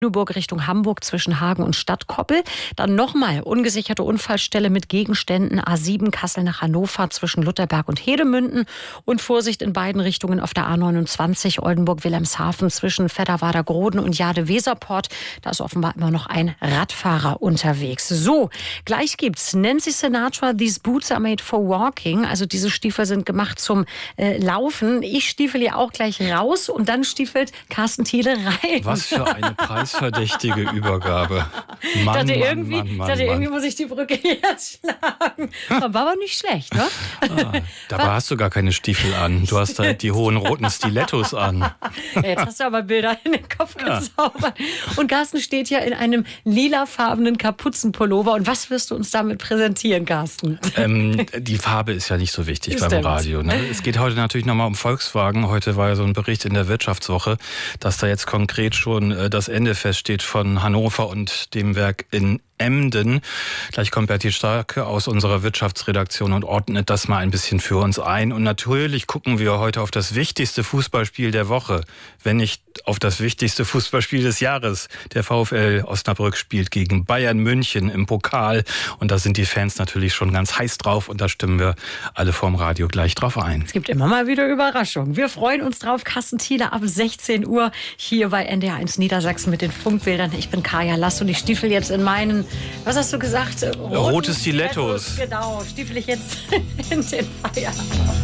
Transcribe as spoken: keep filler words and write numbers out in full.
Lüneburg Richtung Hamburg zwischen Hagen und Stadtkoppel. Dann nochmal ungesicherte Unfallstelle mit Gegenständen A sieben Kassel nach Hannover zwischen Lutherberg und Hedemünden. Und Vorsicht in beiden Richtungen auf der A neunundzwanzig Oldenburg-Wilhelmshaven zwischen Fedderwader-Groden und Jade-Weserport. Da ist offenbar immer noch ein Radfahrer unterwegs. So, gleich gibt's Nancy Sinatra, These Boots are made for walking. Also diese Stiefel sind gemacht zum äh, Laufen. Ich stiefel ja auch gleich raus und dann stiefelt Carsten Thiele rein. Was für eine preisverdächtige Übergabe. Mann, dachte, Mann, irgendwie, Mann, Mann, dachte, Mann. irgendwie muss ich die Brücke jetzt schlagen. War aber nicht schlecht, ne? Ah, dabei hast du gar keine Stiefel an. Du hast halt die hohen roten Stilettos an. Jetzt hast du aber Bilder in den Kopf Ja. gezaubert. Und Carsten steht ja in einem lilafarbenen Kapuzenpullover. Und was wirst du uns damit präsentieren, Carsten? Ähm, die Farbe ist ja nicht so wichtig beim Stimmt. Radio. Ne? Es geht heute natürlich nochmal um Volkswagen. Heute war ja so ein Bericht in der Wirtschaftswoche, dass da jetzt konkret schon äh, das Ende feststeht von Hannover und dem Werk in Emden. Gleich kommt Berti Starke aus unserer Wirtschaftsredaktion und ordnet das mal ein bisschen für uns ein. Und natürlich gucken wir heute auf das wichtigste Fußballspiel der Woche, wenn nicht auf das wichtigste Fußballspiel des Jahres. Der VfL Osnabrück spielt gegen Bayern München im Pokal. Und da sind die Fans natürlich schon ganz heiß drauf. Und da stimmen wir alle vorm Radio gleich drauf ein. Es gibt immer mal wieder Überraschungen. Wir freuen uns drauf. Carsten Thiele ab sechzehn Uhr hier bei N D R eins Niedersachsen mit den Funkbildern. Ich bin Kaya Lass und ich stiefel jetzt in meinen, was hast du gesagt? Roten Rote Stilettos. Genau, stiefel ich jetzt in den Feierabend.